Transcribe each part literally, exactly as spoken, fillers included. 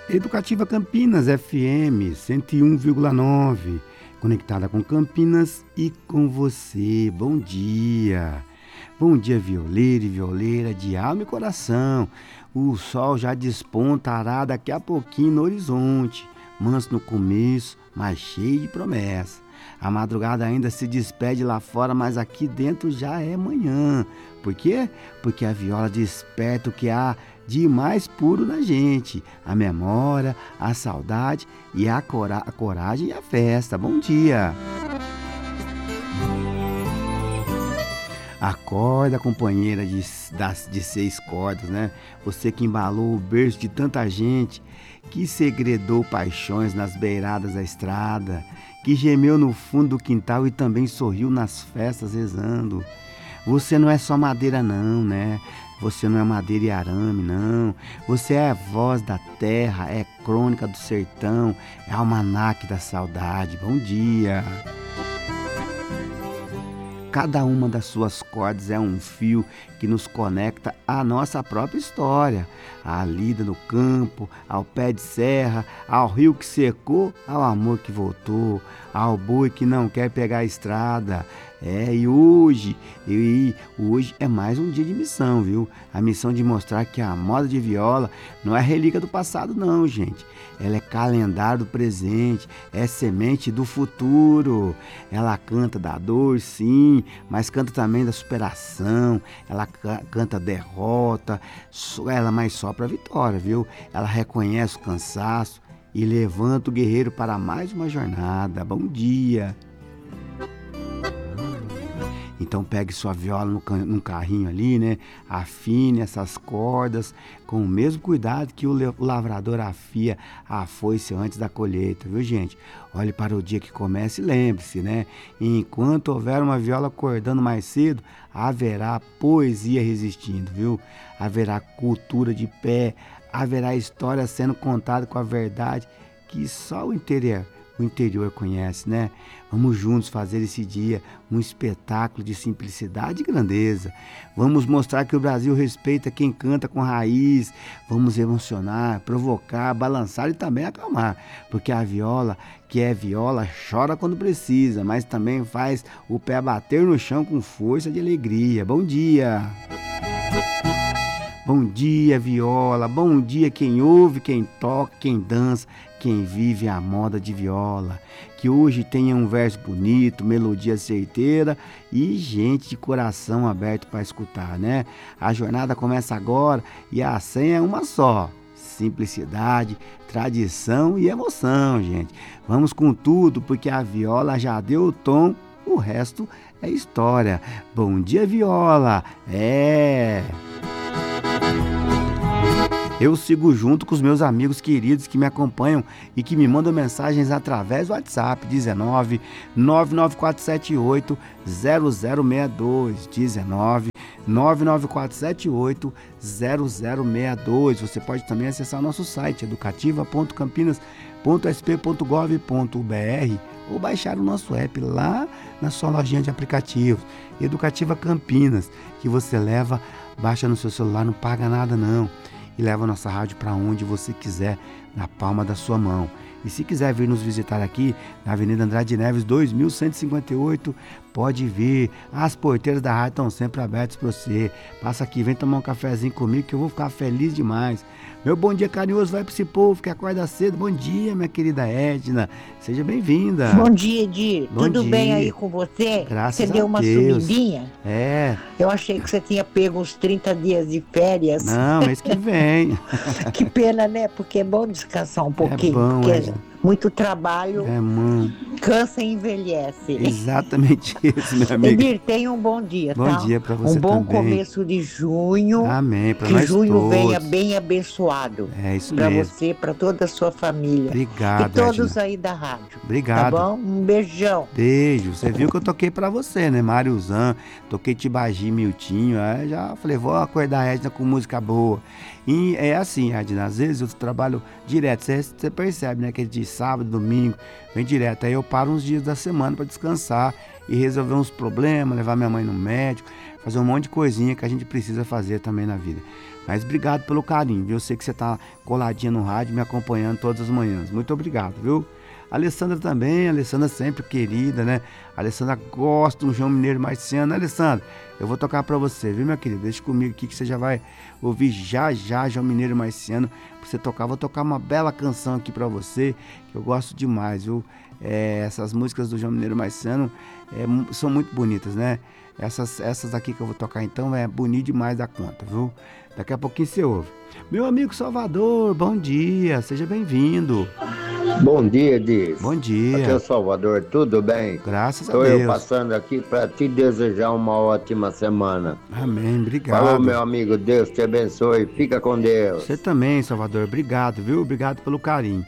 Educativa Campinas F M cento e um vírgula nove, conectada com Campinas e com você. Bom dia. Bom dia, violeiro e violeira de alma e coração. O sol já despontará daqui a pouquinho no horizonte, manso no começo, mas cheio de promessa. A madrugada ainda se despede lá fora, mas aqui dentro já é manhã. Por quê? Porque a viola desperta o que há de mais puro na gente: a memória, a saudade e a, cora- a coragem e a festa. Bom dia! Acorda, companheira de, das, de seis cordas, né? Você que embalou o berço de tanta gente, que segredou paixões nas beiradas da estrada, que gemeu no fundo do quintal e também sorriu nas festas rezando. Você não é só madeira não, né? Você não é madeira e arame, não. Você é a voz da terra, é crônica do sertão, é almanaque da saudade. Bom dia! Cada uma das suas cordas é um fio que nos conecta à nossa própria história, à lida no campo, ao pé de serra, ao rio que secou, ao amor que voltou, ao boi que não quer pegar a estrada. É, e hoje, e hoje é mais um dia de missão, viu? A missão de mostrar que a moda de viola não é relíquia do passado não, gente. Ela é calendário do presente, é semente do futuro. Ela canta da dor, sim, mas canta também da superação. Ela ca- canta derrota, só- ela mais só para vitória, viu? Ela reconhece o cansaço e levanta o guerreiro para mais uma jornada. Bom dia! Então pegue sua viola no, can- num carrinho ali, né? Afine essas cordas com o mesmo cuidado que o, le- o lavrador afia a foice antes da colheita, viu, gente? Olhe para o dia que começa e lembre-se, né? Enquanto houver uma viola acordando mais cedo, haverá poesia resistindo, viu? Haverá cultura de pé, haverá história sendo contada com a verdade que só o interior o interior conhece, né? Vamos juntos fazer esse dia um espetáculo de simplicidade e grandeza. Vamos mostrar que o Brasil respeita quem canta com raiz. Vamos emocionar, provocar, balançar e também acalmar, porque a viola, que é viola, chora quando precisa, mas também faz o pé bater no chão com força de alegria. Bom dia! Bom dia, viola. Bom dia, quem ouve, quem toca, quem dança, quem vive a moda de viola. Que hoje tenha um verso bonito, melodia certeira e gente de coração aberto para escutar, né? A jornada começa agora e a senha é uma só: simplicidade, tradição e emoção, gente. Vamos com tudo, porque a viola já deu o tom, o resto é história. Bom dia, viola. É... Eu sigo junto com os meus amigos queridos que me acompanham e que me mandam mensagens através do WhatsApp dezenove, nove nove quatro sete oito, zero zero seis dois, dezenove, nove nove quatro sete oito, zero zero seis dois. Você pode também acessar o nosso site educativa ponto campinas ponto s p ponto gov ponto b r ou baixar o nosso app lá na sua lojinha de aplicativos, Educativa Campinas, que você leva, baixa no seu celular, não paga nada não. E leva a nossa rádio para onde você quiser, na palma da sua mão. E se quiser vir nos visitar aqui, na Avenida Andrade Neves, dois mil cento e cinquenta e oito, pode vir. As porteiras da rádio estão sempre abertas para você. Passa aqui, vem tomar um cafezinho comigo que eu vou ficar feliz demais. Meu bom dia carinhoso vai para esse povo que acorda cedo. Bom dia, minha querida Edna. Seja bem-vinda. Bom dia, Edir. Bom Tudo dia. bem aí com você? Graças Você a deu uma Deus. sumidinha? É. Eu achei que você tinha pego uns trinta dias de férias. Não, mês que vem. Que pena, né? Porque é bom descansar um pouquinho. bom, porque Edna. muito trabalho É, mano. cansa e envelhece. Exatamente isso, minha amiga. Edir, tenha um bom dia, Bom tá? dia pra você Um bom também. começo de junho. Amém, pra Que nós junho todos. venha bem abençoado. É isso Pra mesmo. você, pra toda a sua família. Obrigado, E todos Edna. aí da rádio. Obrigado. Tá bom? Um beijão. Beijo. Você viu que eu toquei pra você, né? Mariozan, toquei Tibagi, Miltinho. Aí já falei, vou acordar a Edna com música boa. E é assim, Edna, às vezes eu trabalho direto. Você, você percebe, né? Que de sábado, domingo, vem direto. Aí eu paro uns dias da semana pra descansar e resolver uns problemas, levar minha mãe no médico, fazer um monte de coisinha que a gente precisa fazer também na vida. Mas obrigado pelo carinho, viu? Eu sei que você tá coladinha no rádio, me acompanhando todas as manhãs. Muito obrigado, viu? A Alessandra também, a Alessandra sempre querida, né? A Alessandra gosta do João Mineiro Marciano. Alessandra, eu vou tocar pra você, viu, minha querida? Deixa comigo aqui que você já vai ouvir já já João Mineiro Marciano pra você tocar. Vou tocar uma bela canção aqui pra você, que eu gosto demais, viu? É, essas músicas do João Mineiro Marciano é, são muito bonitas, né? Essas, essas aqui que eu vou tocar então é bonito demais da conta, viu? Daqui a pouquinho você ouve. Meu amigo Salvador, bom dia, seja bem-vindo. Bom dia, Diz. Bom dia. Aqui é o Salvador, tudo bem? Graças Tô a Deus. eu passando aqui para te desejar uma ótima semana. Amém, obrigado. Falou, meu amigo, Deus te abençoe, fica com Deus. Você também, Salvador, obrigado, viu? Obrigado pelo carinho.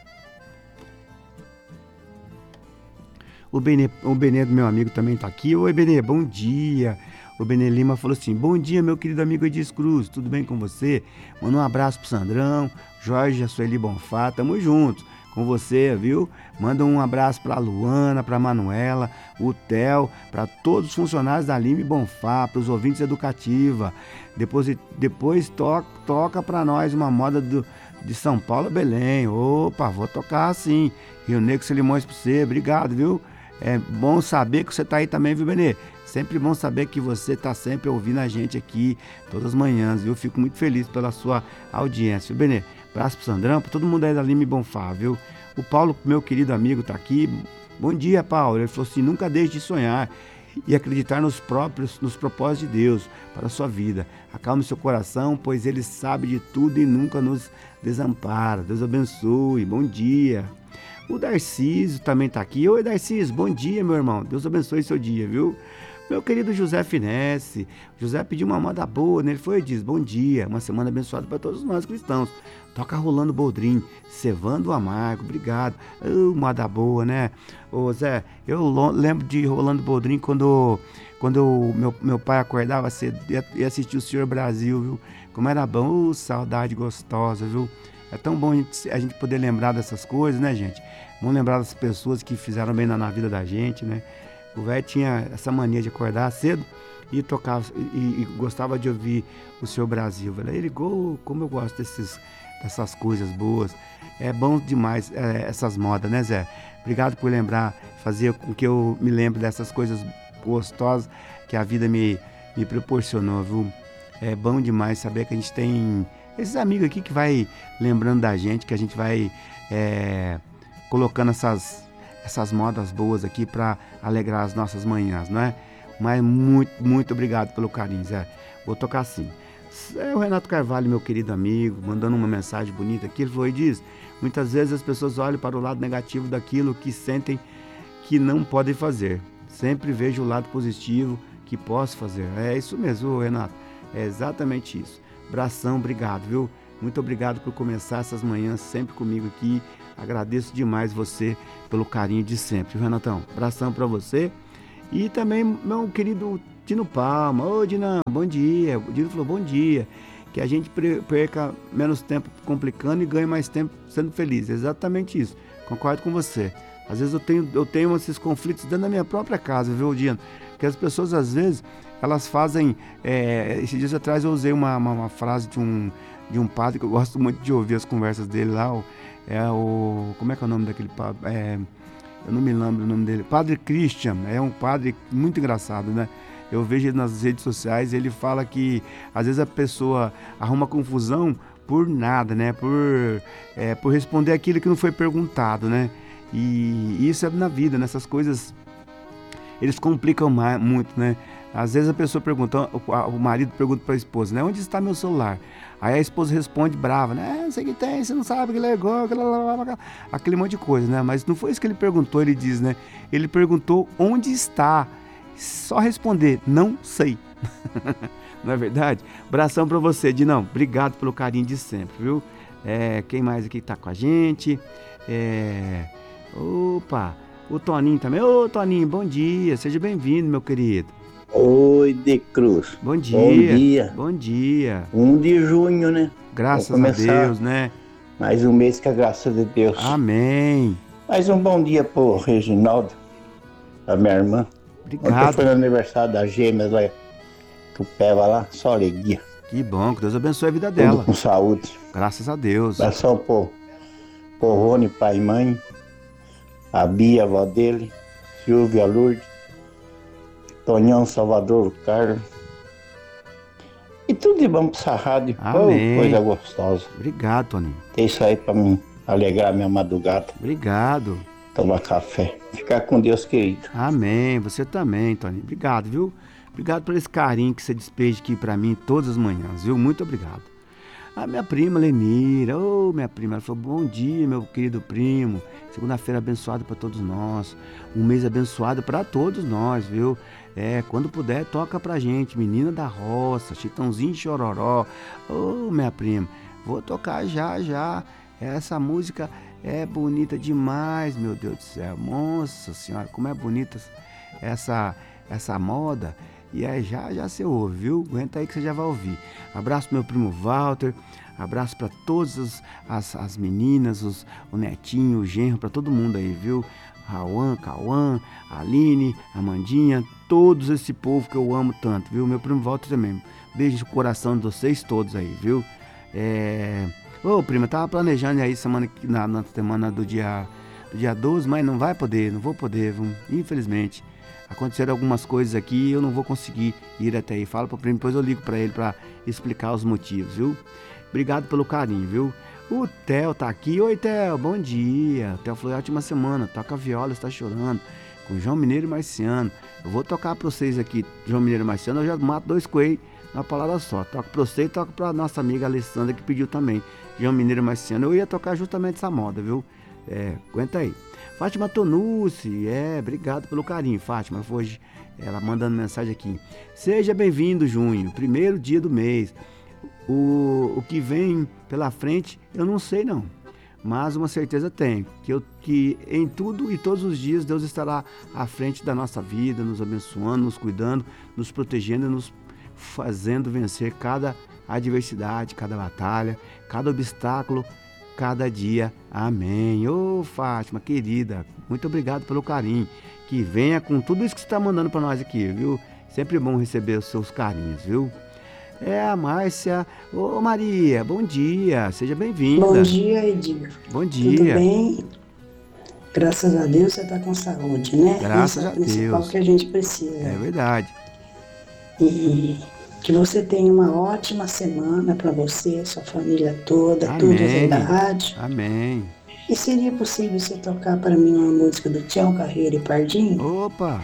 O Benê, o Benê do meu amigo também tá aqui. Oi, Benê, bom dia. O Benê Lima falou assim, bom dia, meu querido amigo Edis Cruz, tudo bem com você? Manda um abraço pro Sandrão, Jorge, a Sueli Bonfá, tamo juntos com você, viu? Manda um abraço pra Luana, pra Manuela, o Theo, pra todos os funcionários da Lima e Bonfá, pros ouvintes educativa. Depois, depois to, toca pra nós uma moda do, de São Paulo a Belém. Opa, vou tocar sim. Rio Negro Celimões pra você, obrigado, viu? É bom saber que você tá aí também, viu, Benê? Sempre bom saber que você tá sempre ouvindo a gente aqui todas as manhãs, viu? Fico muito feliz pela sua audiência, viu, Benê? Abraço pro Sandrão, pra todo mundo aí da Lima e Bonfá, viu? O Paulo, meu querido amigo, tá aqui. Bom dia, Paulo. Ele falou assim, nunca deixe de sonhar e acreditar nos próprios, nos propósitos de Deus para a sua vida. Acalme seu coração, pois Ele sabe de tudo e nunca nos desampara. Deus abençoe. Bom dia. O Darcísio também tá aqui. Oi, Darcísio, bom dia, meu irmão. Deus abençoe seu dia, viu? Meu querido José Finesse. José pediu uma moda boa, né? Ele foi e diz, bom dia, uma semana abençoada para todos nós cristãos. Toca Rolando Boldrin, Cevando Amargo, obrigado. Oh, moda boa, né? Ô Zé, eu lembro de Rolando Boldrin quando, quando eu, meu, meu pai acordava cedo e assistia o Senhor Brasil, viu? Como era bom, oh, saudade gostosa, viu? É tão bom a gente, a gente poder lembrar dessas coisas, né, gente? Vamos lembrar das pessoas que fizeram bem na, na vida da gente, né? O velho tinha essa mania de acordar cedo e tocava e, e gostava de ouvir o Senhor Brasil. Ele ligou, como eu gosto desses, dessas coisas boas. É bom demais é, essas modas, né, Zé? Obrigado por lembrar, fazer com que eu me lembre dessas coisas gostosas que a vida me, me proporcionou, viu? É bom demais saber que a gente tem esses amigos aqui que vai lembrando da gente, que a gente vai é, colocando essas, essas modas boas aqui para alegrar as nossas manhãs, não é? Mas muito, muito obrigado pelo carinho, Zé. Vou tocar assim. É o Renato Carvalho, meu querido amigo, mandando uma mensagem bonita aqui. Ele foi e diz, muitas vezes as pessoas olham para o lado negativo daquilo que sentem que não podem fazer. Sempre vejo o lado positivo que posso fazer. É isso mesmo, Renato. É exatamente isso. Abração, obrigado, viu? Muito obrigado por começar essas manhãs sempre comigo aqui. Agradeço demais você pelo carinho de sempre, viu, Renatão? Abração pra você. E também meu querido Dino Palma. Ô, Dinão, bom dia. O Dino falou bom dia. Que a gente perca menos tempo complicando e ganhe mais tempo sendo feliz. Exatamente isso. Concordo com você. Às vezes eu tenho, eu tenho esses conflitos dentro da minha própria casa, viu, Dino? Porque as pessoas, às vezes, elas fazem... É, esses dias atrás eu usei uma, uma, uma frase de um, de um padre que eu gosto muito de ouvir as conversas dele lá. O, é o... Como é que é o nome daquele padre? É, eu não me lembro o nome dele. Padre Christian. É um padre muito engraçado, né? Eu vejo ele nas redes sociais, ele fala que às vezes a pessoa arruma confusão por nada, né? Por, é, por responder aquilo que não foi perguntado, né? E isso é na vida, nessas coisas, eles complicam mais, muito, né? Às vezes a pessoa pergunta, o marido pergunta para a esposa, né? Onde está meu celular? Aí a esposa responde brava, né? Não sei o que tem, você não sabe que legou, aquele monte de coisa, né? Mas não foi isso que ele perguntou, ele diz, né? Ele perguntou onde está. Só responder, não sei. Não é verdade? Abração pra você, Dinão. Obrigado pelo carinho de sempre, viu? É, quem mais aqui tá com a gente? É... Opa, o Toninho também. Ô, Toninho, bom dia. Seja bem-vindo, meu querido. Oi, de Cruz. Bom dia. Bom dia. Bom dia. um de junho, né? Graças a Deus, né? Mais um mês com a graça de Deus. Amém. Mais um bom dia pro Reginaldo, a minha irmã. Obrigado. Ontem foi no aniversário das gêmeas lá, que o pé vai lá, só alegria. Que bom, que Deus abençoe a vida Tudo dela. com saúde. Graças a Deus. Abração pro, pro Rony, pai e mãe, a Bia, a avó dele, Silvia, Lourdes, Tonhão, Salvador, Carlos. E tudo de bom pra essa rádio. Amém. Oh, coisa gostosa. Obrigado, Toninho. Tem isso aí pra mim alegrar minha madrugada, Obrigado. tomar café. Ficar com Deus, querido. Amém. Você também, Toninho. Obrigado, viu? Obrigado por esse carinho que você despeja aqui pra mim todas as manhãs, viu? Muito obrigado. A minha prima Lenira, ô oh, minha prima, ela falou, bom dia, meu querido primo. Segunda-feira abençoada para todos nós. Um mês abençoado para todos nós, viu? É, quando puder, toca pra gente. Menina da Roça, Chitãozinho Chororó. Ô, oh, minha prima, vou tocar já, já. Essa música é bonita demais, meu Deus do céu. Nossa Senhora, como é bonita essa, essa moda. E aí já, já você ouve, viu? Aguenta aí que você já vai ouvir. Abraço pro meu primo Walter. Abraço para todas as, as, as meninas, os, o netinho, o genro, para todo mundo aí, viu? Rauan, Cauã, Aline, Amandinha, todos esse povo que eu amo tanto, viu? Meu primo Walter também. Beijo no coração de vocês todos aí, viu? É... Ô, prima, tava planejando aí semana, na, na semana do dia, do dia doze, mas não vai poder, não vou poder, viu? Infelizmente. Aconteceram algumas coisas aqui e eu não vou conseguir ir até aí. Fala pro primo, depois eu ligo para ele para explicar os motivos, viu? Obrigado pelo carinho, viu? O Theo tá aqui. Oi, Theo, bom dia. O Theo falou, ótima semana, toca viola, está chorando. Com João Mineiro e Marciano. Eu vou tocar para vocês aqui, João Mineiro e Marciano. Eu já mato dois coelhos na palavra só. Toco para você e toco para nossa amiga Alessandra, que pediu também. João Mineiro e Marciano. Eu ia tocar justamente essa moda, viu? É, aguenta aí. Fátima Tonucci, é, obrigado pelo carinho, Fátima. Hoje ela mandando mensagem aqui. Seja bem-vindo, junho, primeiro dia do mês. O, o que vem pela frente, eu não sei não, mas uma certeza tenho, que, eu, que em tudo e todos os dias Deus estará à frente da nossa vida, nos abençoando, nos cuidando, nos protegendo, nos fazendo vencer cada adversidade, cada batalha, cada obstáculo, cada dia. Amém. Ô, Fátima, querida, muito obrigado pelo carinho. Que venha com tudo isso que você está mandando para nós aqui, viu? Sempre bom receber os seus carinhos, viu? É a Márcia. Ô, Maria, bom dia. Seja bem-vinda. Bom dia, Edinho. Bom dia. Tudo bem? Graças a Deus você está com saúde, né? Graças Isso é a o principal Deus. que a gente precisa. É verdade. E que você tenha uma ótima semana para você, sua família toda, Amém. todos aí da rádio. Amém. E seria possível você tocar para mim uma música do Tião Carreiro e Pardinho? Opa.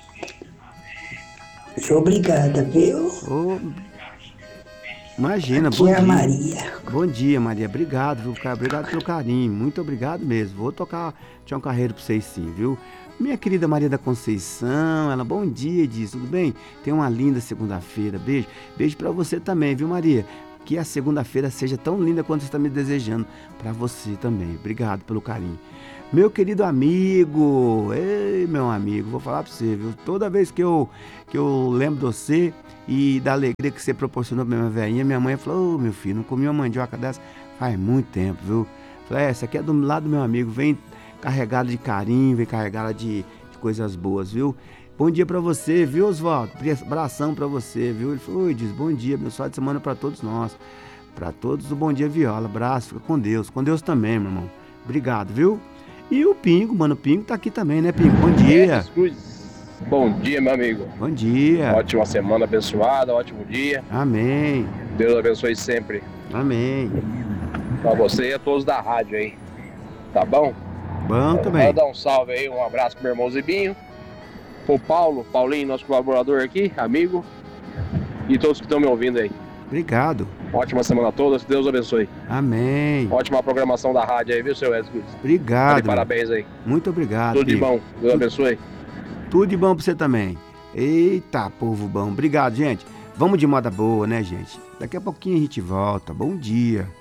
Obrigada, viu? Ô, imagina, Aqui bom é a dia. Maria. Bom dia, Maria. Obrigado, viu, cara? Obrigado pelo carinho. Muito obrigado mesmo. Vou tocar Tião Carreiro pra vocês sim, viu? Minha querida Maria da Conceição, ela, bom dia, diz, tudo bem? Tenha uma linda segunda-feira. Beijo. Beijo pra você também, viu, Maria? Que a segunda-feira seja tão linda quanto você está me desejando pra você também. Obrigado pelo carinho. Meu querido amigo, ei, meu amigo, vou falar pra você, viu? Toda vez que eu, que eu lembro de você e da alegria que você proporcionou pra minha velhinha, minha mãe falou, ô, meu filho, não comi uma mandioca dessa faz muito tempo, viu? Falei, é, essa aqui é do lado do meu amigo, vem carregada de carinho, vem carregada de, de coisas boas, viu? Bom dia pra você, viu, Oswaldo? Abração pra você, viu? Ele falou, oi, diz, bom dia, abençoado de semana pra todos nós. Pra todos do Bom Dia Viola, abraço, fica com Deus, com Deus também, meu irmão. Obrigado, viu? E o Pingo, mano, o Pingo tá aqui também, né, Pingo? Bom dia. Bom dia, meu amigo. Bom dia. Ótima semana abençoada, ótimo dia. Amém. Deus abençoe sempre. Amém. Pra você e a todos da rádio aí. Tá bom? Bom também. Quero dar um salve aí, um abraço pro meu irmão Zibinho. Pro Paulo, Paulinho, nosso colaborador aqui, amigo. E todos que estão me ouvindo aí. Obrigado. Ótima semana a todos, Deus abençoe. Amém. Ótima programação da rádio aí, viu, seu Wesley? Obrigado. Parabéns aí. Muito obrigado. Tudo de Pingo. bom, Deus abençoe. Tudo de bom pra você também. Eita, povo bom. Obrigado, gente. Vamos de moda boa, né, gente? Daqui a pouquinho a gente volta. Bom dia.